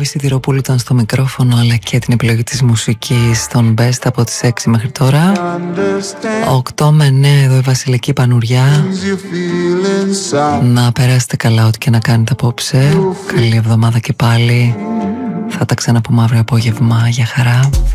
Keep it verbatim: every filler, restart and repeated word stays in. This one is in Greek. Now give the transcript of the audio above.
Λοβέρδη Σιδηροπούλου ήταν στο μικρόφωνο, αλλά και την επιλογή της μουσικής των Best από τις έξι μέχρι τώρα. οκτώ με εννέα εδώ η Βασιλική Πανουριά. Να περάσετε καλά ό,τι και να κάνετε απόψε. Καλή εβδομάδα και πάλι. Θα τα ξαναπούμε αύριο απόγευμα. Για χαρά.